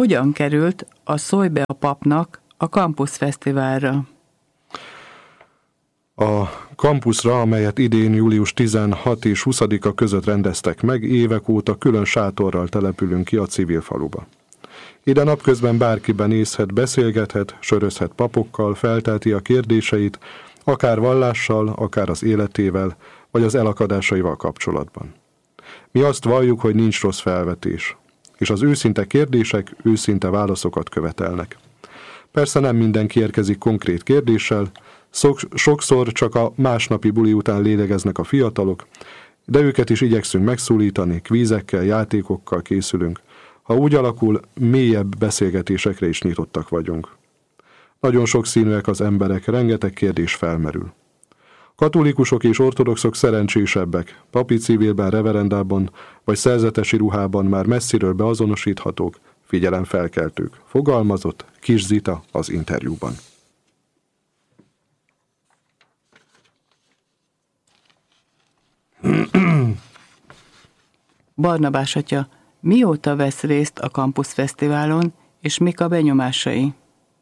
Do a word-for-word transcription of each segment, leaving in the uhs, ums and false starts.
Hogyan került a Szólj be a papnak a Campus Fesztiválra? A kampuszra, amelyet idén július tizenhatodika és huszadika között rendeztek meg, évek óta külön sátorral települünk ki a civil faluba. Ide napközben bárki benézhet, beszélgethet, sörözhet papokkal, felteheti a kérdéseit, akár vallással, akár az életével, vagy az elakadásaival kapcsolatban. Mi azt valljuk, hogy nincs rossz felvetés, és az őszinte kérdések őszinte válaszokat követelnek. Persze nem mindenki érkezik konkrét kérdéssel, sokszor csak a másnapi buli után lélegeznek a fiatalok, de őket is igyekszünk megszólítani, kvízekkel, játékokkal készülünk. Ha úgy alakul, mélyebb beszélgetésekre is nyitottak vagyunk. Nagyon sokszínűek az emberek, rengeteg kérdés felmerül. Katolikusok és ortodoxok szerencsésebbek, papi civilben, reverendában vagy szerzetesi ruhában már messziről beazonosíthatók, figyelemfelkeltők, fogalmazott Kis Zita az interjúban. Barnabás atya, mióta vesz részt a Campus Fesztiválon, és mik a benyomásai?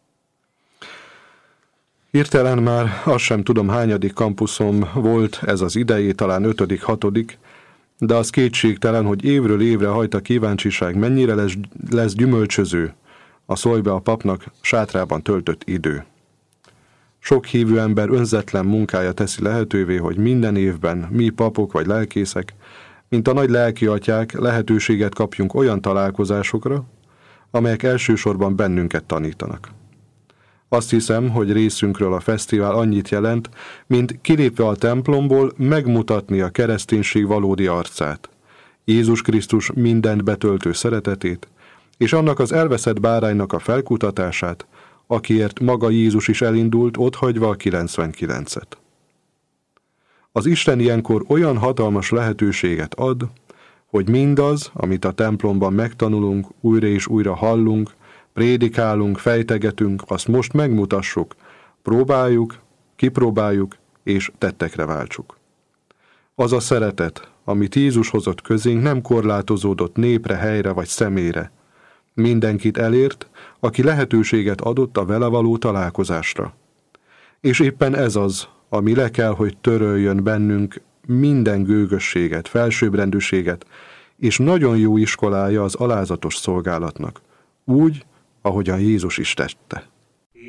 Hirtelen már azt sem tudom, hányadik kampuszom volt ez az idei, talán ötödik, hatodik, de az kétségtelen, hogy évről évre hajt a kíváncsiság, mennyire lesz, lesz gyümölcsöző a Szólj be a papnak sátrában töltött idő. Sok hívő ember önzetlen munkája teszi lehetővé, hogy minden évben mi papok vagy lelkészek, mint a nagy lelkiatyák, lehetőséget kapjunk olyan találkozásokra, amelyek elsősorban bennünket tanítanak. Azt hiszem, hogy részünkről a fesztivál annyit jelent, mint kilépve a templomból megmutatni a kereszténység valódi arcát, Jézus Krisztus mindent betöltő szeretetét, és annak az elveszett báránynak a felkutatását, akiért maga Jézus is elindult, otthagyva a kilencvenkilencet. Az Isten ilyenkor olyan hatalmas lehetőséget ad, hogy mindaz, amit a templomban megtanulunk, újra és újra hallunk, prédikálunk, fejtegetünk, azt most megmutassuk, próbáljuk, kipróbáljuk és tettekre váltsuk. Az a szeretet, amit Jézus hozott közénk, nem korlátozódott népre, helyre vagy személyre. Mindenkit elért, aki lehetőséget adott a vele való találkozásra. És éppen ez az, ami le kell, hogy töröljön bennünk minden gőgösséget, felsőbbrendűséget, és nagyon jó iskolája az alázatos szolgálatnak, úgy, ahogyan Jézus is tette.